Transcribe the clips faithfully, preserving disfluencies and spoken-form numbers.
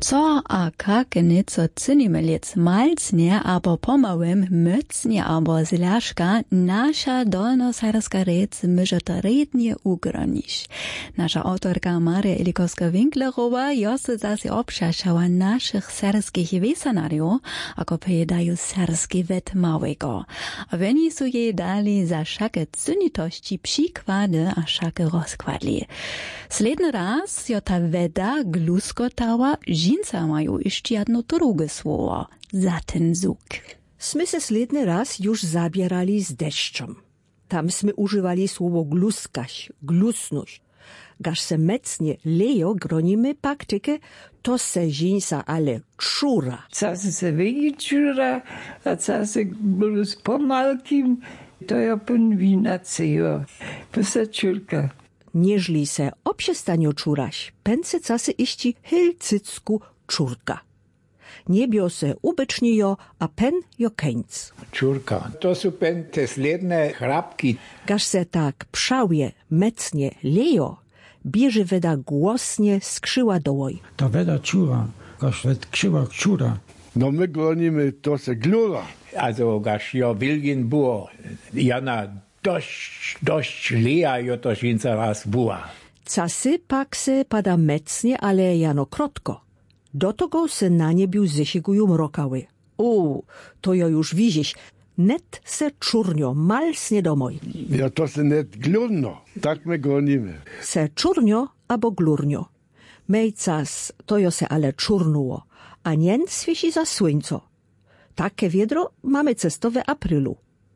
Co a kak nieco cynimy lec malcnie, abo pomałym, mycnie, abo zlaszka, nasza dolnosarska rec myże to rednie ugronić. Nasza autorka Maria Ilikowska-Winklerowa jose zase obszaszała naszych serskich wiesanariów, ako pojedają serski wet małego. A oni su jej dali za szakę cynitości przykłady a szakę rozkładli. Sledny raz jo ta weda gluskotała, Žinca mają jeszcze jedno drugie słowo, za ten zuk. Smy se sledny raz już zabierali z deszczem. Tam smy używali słowo gluskać, glusność. Gaż se mecnie lejo gronimy paktykę, to se žinca ale czura. Czasy se wygi czura, a czasy były z pomalkim, to ja pun wina cejo, pysaczulka. Nieżli se obszestanio czuraś, pęce casy iści hilcycku czurka. Niebio se ubyczniejo, a pen jo keńc. Czurka, to są pen te sledne chrapki. Gaż se tak pszałje, mecnie lejo, bierze weda głosnie skrzyła dołoj. Ta weda czura, gaż wed krzywa czura. No my gonimy to se glura. Also gaż jo wilgin było, jana dość, dość lea jo to žinca raz była. Casy pak se pada mecnie, ale jano krotko. Do tego se na niebiu zesigują mrokały. U, to jo już widzisz, net se czurnio, malsnie domoj. Ja to se net glurno, tak my gonimy. Se czurnio abo glurnio. Mejcas to jo se ale czurnuło, a nien świeci za słońco. Takie wiedro mamy cestowe aprylu.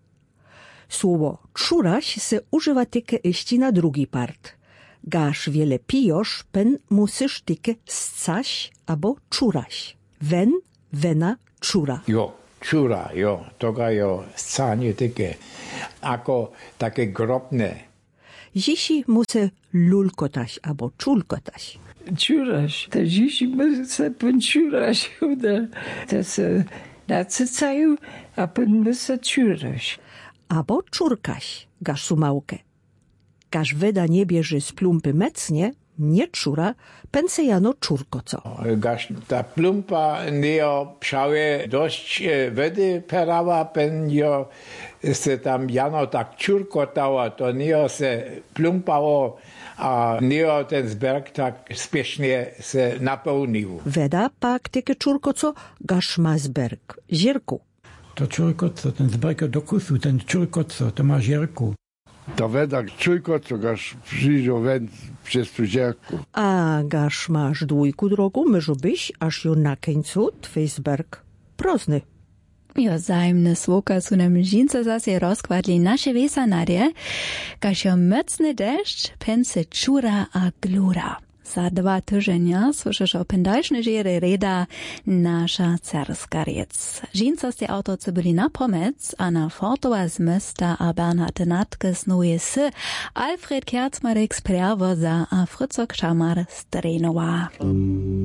Słowo czuraś se używa tyke iści na drugi part. Gaż wiele pijosz, pen musisz tyke scaś abo czuraś. Wen, wena, czura. Jo, czura, jo, toga jo scanie tyke, ako takie grobne. Zisi musy lulkotaś abo czulkotaś. Czuraś, to dziś my se pun czuraś, to se nacycają, a pun my se czuraś. Abo czurkaś, gaż sumałkę. Gaż weda nie bierze z plumpy mecnie, nie czura, pęce jano czurko co. Gaż ta plumpa neo pszałe dość wedy perała, pen jo se tam jano tak czurkotała, to neo se plumpało, a neo ten zberg tak spiesznie se napełnił. Weda pak tyke czurko co, gaż ma zberg, zierku. To czurkoco, ten zberg do kusu, ten czurkoco, to ma zierku. Ta weda czujko, co gaż przyjdzie wen przez tu zierku. A gaż masz dwójku drogu, myżu byś, aż jo na końcu twój zberg prozny. Jo zajemne słoka su nam žinca zase rozkładli nasze wiesanarje, kaž jo mocny deszcz, pęce czura a glura. Za dwa tyżenia słyszysz o pendalsznej żery reda nasza cerska rec. Žinca ste autorce byli na pomec, a na Fortova z mesta a Bernhard Natke snuje s Alfred Kerzmarek z Prerwoza a Fritzok Szamar z Drenowa.